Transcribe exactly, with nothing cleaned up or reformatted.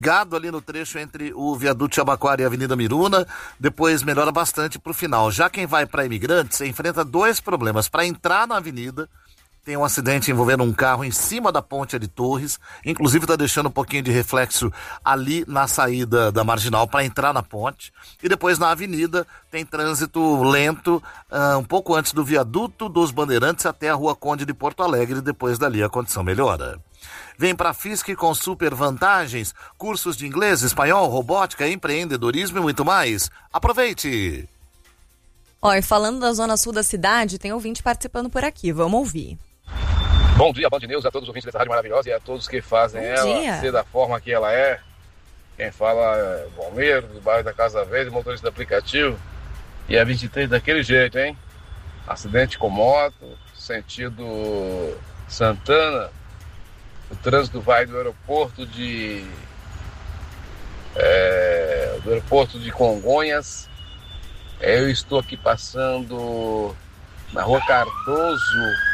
Gado ali no trecho entre o viaduto Jabaquara e a Avenida Miruna, depois melhora bastante para o final. Já quem vai para Imigrantes enfrenta dois problemas. Para entrar na avenida, tem um acidente envolvendo um carro em cima da ponte de Torres, inclusive está deixando um pouquinho de reflexo ali na saída da Marginal para entrar na ponte. E depois na avenida tem trânsito lento, uh, um pouco antes do viaduto dos Bandeirantes até a Rua Conde de Porto Alegre, depois dali a condição melhora. Vem para a Fiesc com super vantagens, cursos de inglês, espanhol, robótica, empreendedorismo e muito mais. Aproveite! Ó, e falando da zona sul da cidade, tem ouvinte participando por aqui, vamos ouvir. Bom dia, Band News, a todos os ouvintes dessa rádio maravilhosa e a todos que fazem Bom ela dia. ser da forma que ela é. Quem fala é Valmeiro, do bairro da Casa Verde, motorista do aplicativo. E a vinte e três daquele jeito, hein? Acidente com moto, sentido Santana. O trânsito vai do aeroporto de é, do aeroporto de Congonhas. Eu estou aqui passando na Rua Cardoso